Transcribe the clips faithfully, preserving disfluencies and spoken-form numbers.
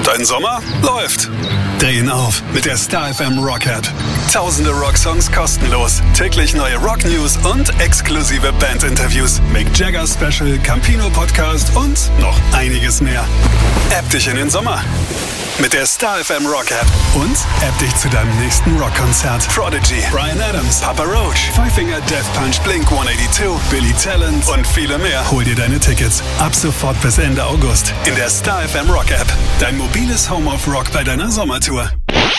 Dein Sommer läuft. Drehen auf mit der Star F M Rock App. Tausende Rocksongs kostenlos, täglich neue Rock-News und exklusive Band-Interviews. Mick Jagger Special, Campino Podcast und noch einiges mehr. App dich in den Sommer mit der Star F M Rock App und App dich zu deinem nächsten Rockkonzert. Prodigy, Bryan Adams, Papa Roach, Five Finger Death Punch, Blink hundertzweiundachtzig, Billy Talent und viele mehr. Hol dir deine Tickets ab sofort bis Ende August in der Star F M Rock App. Dein mobiles Home of Rock bei deiner Sommertour.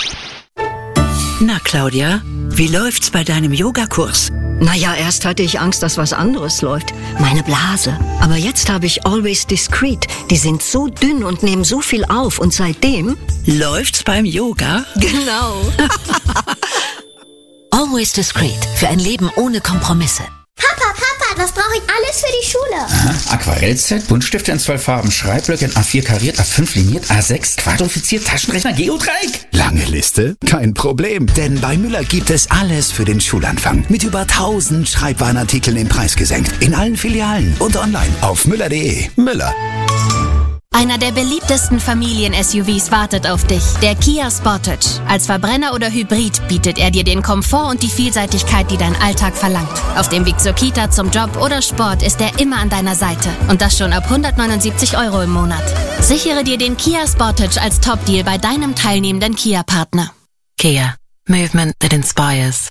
Na Claudia, wie läuft's bei deinem Yogakurs? Naja, erst hatte ich Angst, dass was anderes läuft. Meine Blase. Aber jetzt habe ich Always Discreet. Die sind so dünn und nehmen so viel auf. Und seitdem... Läuft's beim Yoga? Genau. Always Discreet. Für ein Leben ohne Kompromisse. Papa, Papa, was brauche ich alles für die Schule? Aha, Aquarellset, Buntstifte in zwölf Farben, Schreibblöcke in A vier kariert, A fünf liniert, A sechs quadrifiziert, Taschenrechner, Geodreieck. Lange Liste? Kein Problem, denn bei Müller gibt es alles für den Schulanfang. Mit über tausend Schreibwarenartikeln im Preis gesenkt. In allen Filialen und online auf müller punkt de. Müller. Einer der beliebtesten Familien-S U Vs wartet auf dich, der Kia Sportage. Als Verbrenner oder Hybrid bietet er dir den Komfort und die Vielseitigkeit, die dein Alltag verlangt. Auf dem Weg zur Kita, zum Job oder Sport ist er immer an deiner Seite. Und das schon ab hundertneunundsiebzig Euro im Monat. Sichere dir den Kia Sportage als Top-Deal bei deinem teilnehmenden Kia-Partner. Kia. Movement that inspires.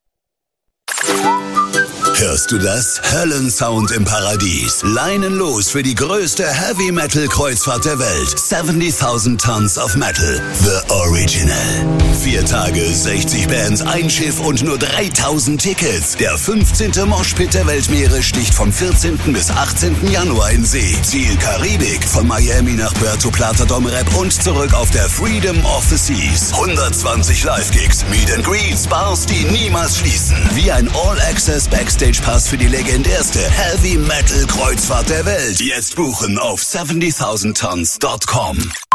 Hörst du das? Höllensound im Paradies. Leinenlos für die größte Heavy-Metal-Kreuzfahrt der Welt. siebzigtausend Tons of Metal. The Original. Vier Tage, sechzig Bands, ein Schiff und nur dreitausend Tickets. Der fünfzehnte Moshpit der Weltmeere sticht vom vierzehnten bis achtzehnten Januar in See. Ziel Karibik. Von Miami nach Puerto Plata Dom Rep und zurück auf der Freedom of the Seas. hundertzwanzig Live-Gigs, Meet and Greets, Bars, die niemals schließen. Wie ein All-Access Backstage Pass für die legendärste Heavy Metal Kreuzfahrt der Welt. Jetzt buchen auf siebzigtausend tons Punkt com.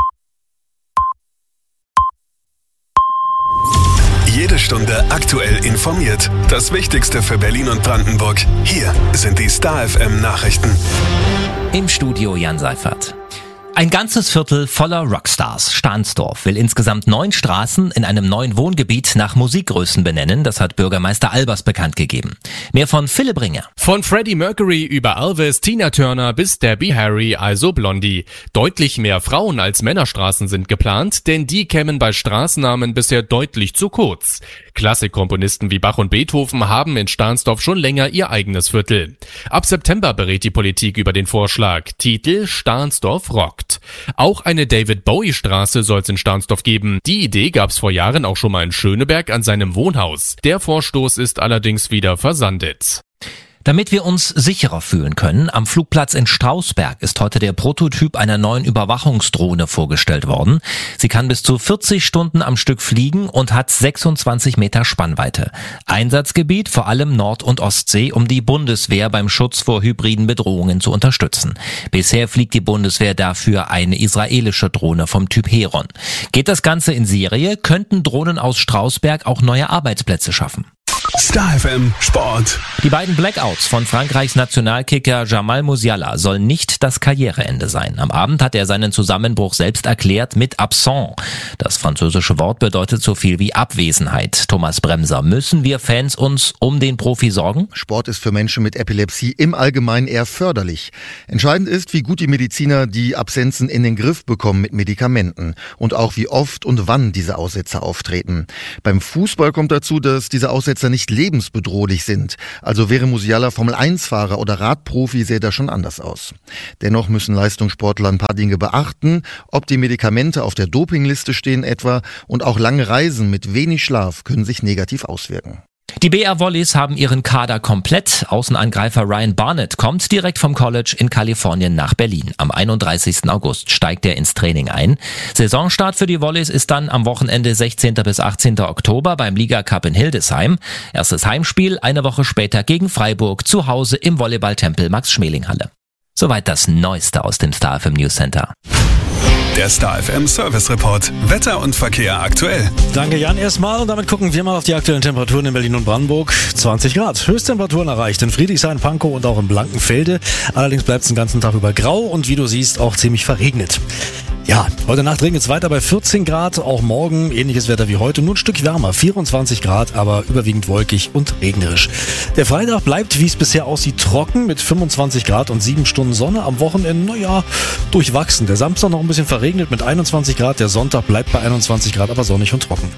Jede Stunde aktuell informiert. Das Wichtigste für Berlin und Brandenburg. Hier sind die Star F M Nachrichten. Im Studio Jan Seifert. Ein ganzes Viertel voller Rockstars. Stahnsdorf will insgesamt neun Straßen in einem neuen Wohngebiet nach Musikgrößen benennen. Das hat Bürgermeister Albers bekannt gegeben. Mehr von Philipp Ringer. Von Freddie Mercury über Elvis, Tina Turner bis Debbie Harry, also Blondie. Deutlich mehr Frauen als Männerstraßen sind geplant, denn die kämen bei Straßennamen bisher deutlich zu kurz. Klassikkomponisten wie Bach und Beethoven haben in Stahnsdorf schon länger ihr eigenes Viertel. Ab September berät die Politik über den Vorschlag. Titel: Stahnsdorf rockt. Auch eine David-Bowie-Straße soll es in Stahnsdorf geben. Die Idee gab's vor Jahren auch schon mal in Schöneberg an seinem Wohnhaus. Der Vorstoß ist allerdings wieder versandet. Damit wir uns sicherer fühlen können, am Flugplatz in Strausberg ist heute der Prototyp einer neuen Überwachungsdrohne vorgestellt worden. Sie kann bis zu vierzig Stunden am Stück fliegen und hat sechsundzwanzig Meter Spannweite. Einsatzgebiet vor allem Nord- und Ostsee, um die Bundeswehr beim Schutz vor hybriden Bedrohungen zu unterstützen. Bisher fliegt die Bundeswehr dafür eine israelische Drohne vom Typ Heron. Geht das Ganze in Serie, könnten Drohnen aus Strausberg auch neue Arbeitsplätze schaffen. Star F M Sport. Die beiden Blackouts von Frankreichs Nationalkicker Jamal Musiala sollen nicht das Karriereende sein. Am Abend hat er seinen Zusammenbruch selbst erklärt mit absent. Das französische Wort bedeutet so viel wie Abwesenheit. Thomas Bremser, müssen wir Fans uns um den Profi sorgen? Sport ist für Menschen mit Epilepsie im Allgemeinen eher förderlich. Entscheidend ist, wie gut die Mediziner die Absenzen in den Griff bekommen mit Medikamenten und auch wie oft und wann diese Aussetzer auftreten. Beim Fußball kommt dazu, dass diese Aussetzer nicht lebensbedrohlich sind. Also wäre Musiala Formel eins Fahrer oder Radprofi, sähe das schon anders aus. Dennoch müssen Leistungssportler ein paar Dinge beachten, ob die Medikamente auf der Dopingliste stehen etwa, und auch lange Reisen mit wenig Schlaf können sich negativ auswirken. Die B R Volleys haben ihren Kader komplett. Außenangreifer Ryan Barnett kommt direkt vom College in Kalifornien nach Berlin. Am einunddreißigsten August steigt er ins Training ein. Saisonstart für die Volleys ist dann am Wochenende sechzehnten bis achtzehnten Oktober beim Liga Cup in Hildesheim. Erstes Heimspiel eine Woche später gegen Freiburg, zu Hause im Volleyballtempel Max-Schmeling-Halle. Soweit das Neueste aus dem Star F M News Center. Der Star F M Service Report. Wetter und Verkehr aktuell. Danke Jan erstmal und damit gucken wir mal auf die aktuellen Temperaturen in Berlin und Brandenburg. zwanzig Grad. Höchsttemperaturen erreicht in Friedrichshain, Pankow und auch in Blankenfelde. Allerdings bleibt es den ganzen Tag über grau und wie du siehst auch ziemlich verregnet. Ja, heute Nacht regnet es weiter bei vierzehn Grad, auch morgen ähnliches Wetter wie heute, nur ein Stück wärmer, vierundzwanzig Grad, aber überwiegend wolkig und regnerisch. Der Freitag bleibt, wie es bisher aussieht, trocken mit fünfundzwanzig Grad und sieben Stunden Sonne. Am Wochenende, naja, durchwachsen. Der Samstag noch ein bisschen verregnet mit einundzwanzig Grad, der Sonntag bleibt bei einundzwanzig Grad, aber sonnig und trocken.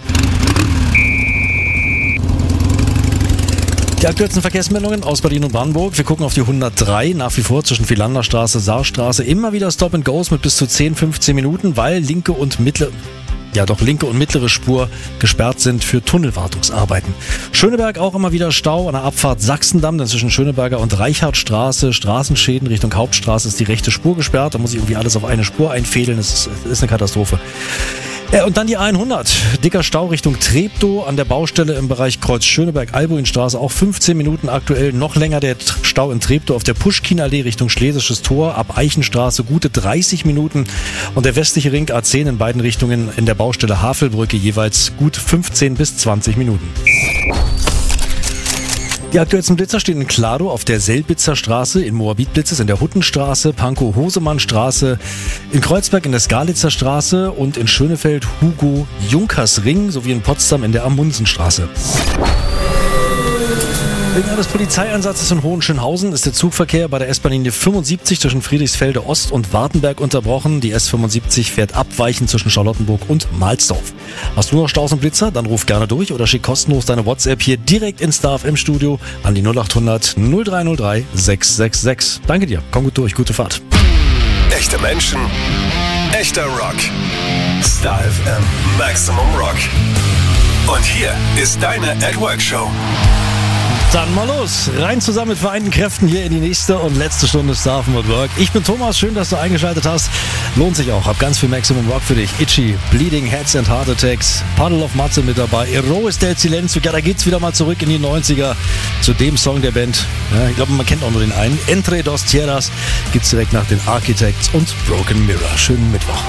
Die aktuellsten Verkehrsmeldungen aus Berlin und Brandenburg. Wir gucken auf die hundertdrei, nach wie vor zwischen Philanderstraße, Saarstraße. Immer wieder Stop and Goes mit bis zu zehn, fünfzehn Minuten, weil linke und mittlere, ja doch linke und mittlere Spur gesperrt sind für Tunnelwartungsarbeiten. Schöneberg auch immer wieder Stau an der Abfahrt Sachsendamm, denn zwischen Schöneberger und Reichartstraße, Straßenschäden Richtung Hauptstraße ist die rechte Spur gesperrt. Da muss ich irgendwie alles auf eine Spur einfädeln. Das ist, das ist eine Katastrophe. Ja, und dann die hundert. Dicker Stau Richtung Treptow an der Baustelle im Bereich Kreuz Schöneberg-Albuinstraße. Auch fünfzehn Minuten aktuell. Noch länger der Stau in Treptow auf der Puschkinallee Richtung Schlesisches Tor. Ab Eichenstraße gute dreißig Minuten. Und der westliche Ring A zehn in beiden Richtungen in der Baustelle Havelbrücke jeweils gut fünfzehn bis zwanzig Minuten. Die aktuellsten Blitzer stehen in Kladow auf der Selbitzer Straße, in Moabit Blitzes in der Huttenstraße, Pankow-Hosemann-Straße, in Kreuzberg in der Skalitzer Straße und in Schönefeld Hugo-Junkers-Ring sowie in Potsdam in der Amundsenstraße. Wegen eines Polizeieinsatzes in Hohenschönhausen ist der Zugverkehr bei der S-Bahn-Linie fünfundsiebzig zwischen Friedrichsfelde Ost und Wartenberg unterbrochen. Die S fünfundsiebzig fährt abweichend zwischen Charlottenburg und Mahlsdorf. Hast du noch Staus und Blitzer? Dann ruf gerne durch oder schick kostenlos deine WhatsApp hier direkt ins Star F M Studio an die null acht hundert null drei null drei sechs sechs sechs. Danke dir, komm gut durch, gute Fahrt. Echte Menschen, echter Rock. Star F M Maximum Rock. Und hier ist deine At Work Show. Dann mal los, rein zusammen mit vereinten Kräften hier in die nächste und letzte Stunde Star F M at Work. Ich bin Thomas, schön, dass du eingeschaltet hast. Lohnt sich auch, hab ganz viel Maximum Rock für dich. Itchy, Bleeding Heads and Heart Attacks, Puddle of Matze mit dabei, Heroes del Silenzio. Ja, da geht's wieder mal zurück in die neunziger zu dem Song der Band. Ja, ich glaube, man kennt auch nur den einen. Entre dos Tierras gibt's direkt nach den Architects und Broken Mirror. Schönen Mittwoch.